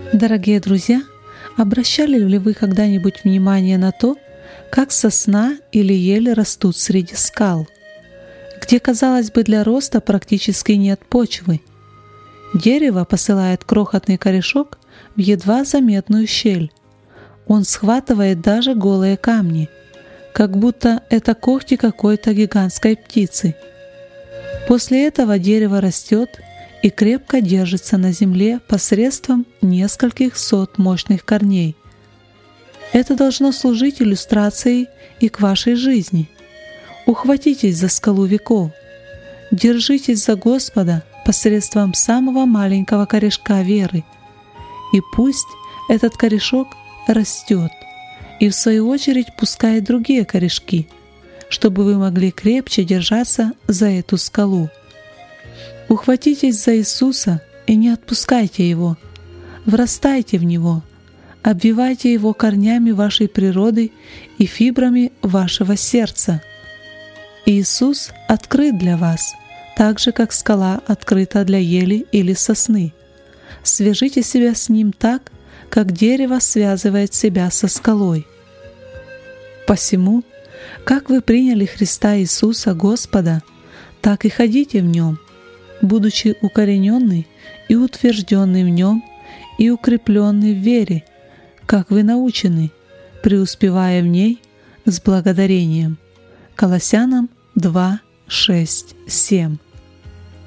Дорогие друзья, обращали ли вы когда-нибудь внимание на то, как сосна или ель растут среди скал, где, казалось бы, для роста практически нет почвы? Дерево посылает крохотный корешок в едва заметную щель. Он схватывает даже голые камни, как будто это когти какой-то гигантской птицы. После этого дерево растет и крепко держится на земле посредством нескольких сот мощных корней. Это должно служить иллюстрацией и к вашей жизни. Ухватитесь за скалу веков, держитесь за Господа посредством самого маленького корешка веры, и пусть этот корешок растет и в свою очередь пускает другие корешки, чтобы вы могли крепче держаться за эту скалу. Ухватитесь за Иисуса и не отпускайте Его. Врастайте в Него, обвивайте Его корнями вашей природы и фибрами вашего сердца. Иисус открыт для вас, так же, как скала открыта для ели или сосны. Свяжите себя с Ним так, как дерево связывает себя со скалой. Посему, как вы приняли Христа Иисуса Господа, так и ходите в Нем, будучи укорененный и утвержденный в Нем и укрепленный в вере, как вы научены, преуспевая в ней с благодарением. Колоссянам 2, 6, 7.